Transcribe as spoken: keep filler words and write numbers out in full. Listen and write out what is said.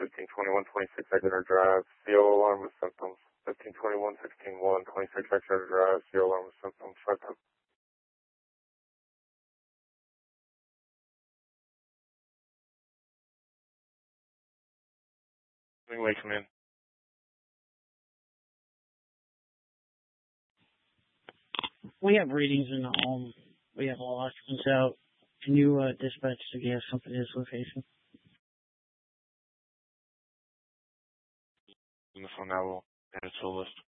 fifteen twenty-one twenty-six Exeter Drive, C O alarm with symptoms. fifteen twenty-one sixteen one twenty-six Exeter Drive, C O alarm with symptoms. Check up. Wait, come in. We have readings in the home. We have all occupants out. Can you uh, dispatch the gas company's location? On the phone now, we'll add it to the list.